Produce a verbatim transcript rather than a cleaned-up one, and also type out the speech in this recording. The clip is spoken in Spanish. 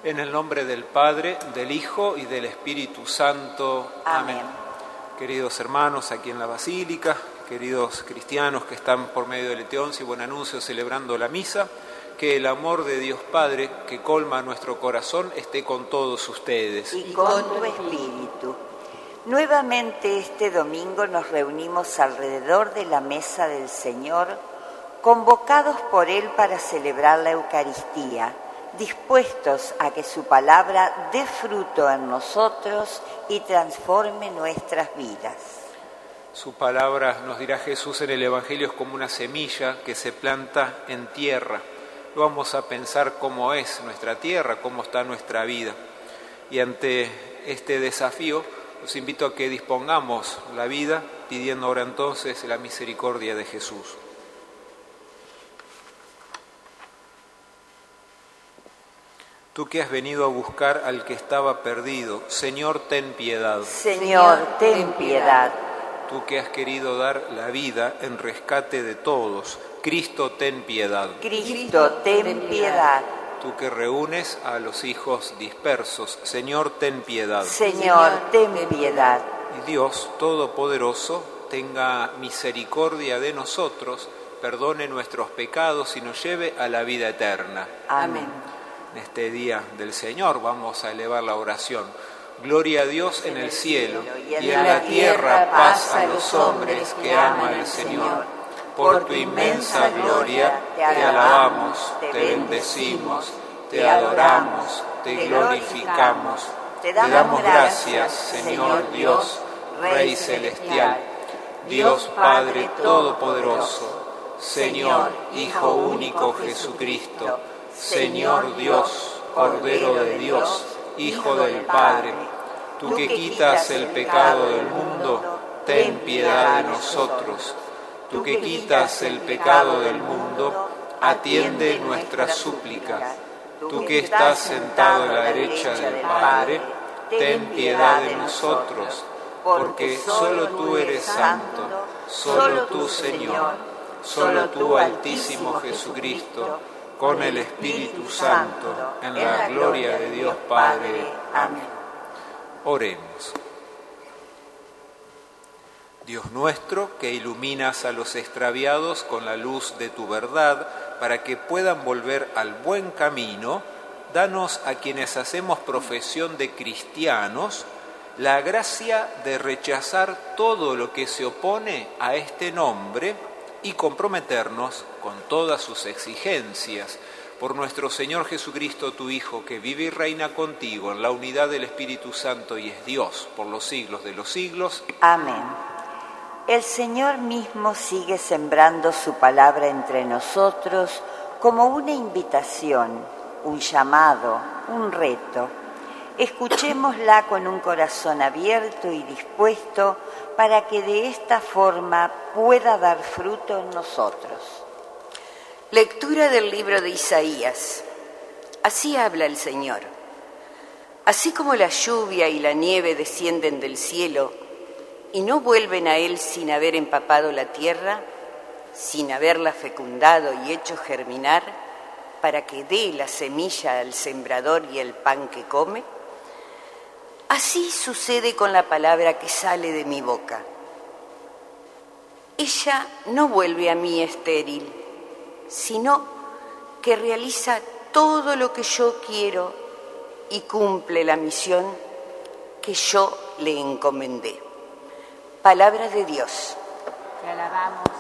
En el nombre del Padre, del Hijo y del Espíritu Santo. Amén. Amén. Queridos hermanos aquí en la Basílica, queridos cristianos que están por medio del Eteoncio y Buen Anuncio celebrando la misa, que el amor de Dios Padre, que colma nuestro corazón, esté con todos ustedes. Y con tu espíritu. Nuevamente este domingo nos reunimos alrededor de la mesa del Señor, convocados por Él para celebrar la Eucaristía, dispuestos a que su palabra dé fruto en nosotros y transforme nuestras vidas. Su palabra, nos dirá Jesús en el Evangelio, es como una semilla que se planta en tierra. Vamos a pensar cómo es nuestra tierra, cómo está nuestra vida. Y ante este desafío, los invito a que dispongamos la vida, pidiendo ahora entonces la misericordia de Jesús. Tú que has venido a buscar al que estaba perdido, Señor, ten piedad. Señor, ten piedad. Tú que has querido dar la vida en rescate de todos, Cristo, ten piedad. Cristo, ten piedad. Tú que reúnes a los hijos dispersos, Señor, ten piedad. Señor, ten piedad. Y Dios Todopoderoso tenga misericordia de nosotros, perdone nuestros pecados y nos lleve a la vida eterna. Amén. En este día del Señor vamos a elevar la oración. Gloria a Dios en el cielo y en la tierra paz a los hombres que aman al Señor. Por tu inmensa gloria te alabamos, te bendecimos, te adoramos, te glorificamos. Te damos gracias, Señor Dios, Rey celestial, Dios Padre todopoderoso, Señor Hijo único Jesucristo, Señor Dios, Cordero de Dios, Hijo del Padre, tú que quitas el pecado del mundo, ten piedad de nosotros. Tú que quitas el pecado del mundo, atiende nuestras súplicas. Tú que estás sentado a la derecha del Padre, ten piedad de nosotros, porque solo tú eres santo, solo tú, Señor, solo tú, Altísimo Jesucristo, con el Espíritu Santo, en la gloria de Dios Padre. Amén. Oremos. Dios nuestro, que iluminas a los extraviados con la luz de tu verdad, para que puedan volver al buen camino, danos a quienes hacemos profesión de cristianos la gracia de rechazar todo lo que se opone a este nombre y comprometernos con todas sus exigencias. Por nuestro Señor Jesucristo, tu Hijo, que vive y reina contigo en la unidad del Espíritu Santo y es Dios por los siglos de los siglos. Amén. El Señor mismo sigue sembrando su palabra entre nosotros como una invitación, un llamado, un reto. Escuchémosla con un corazón abierto y dispuesto para que de esta forma pueda dar fruto en nosotros. Lectura del libro de Isaías. Así habla el Señor. Así como la lluvia y la nieve descienden del cielo y no vuelven a él sin haber empapado la tierra, sin haberla fecundado y hecho germinar, para que dé la semilla al sembrador y el pan que come, así sucede con la palabra que sale de mi boca. Ella no vuelve a mí estéril, sino que realiza todo lo que yo quiero y cumple la misión que yo le encomendé. Palabra de Dios. Te alabamos,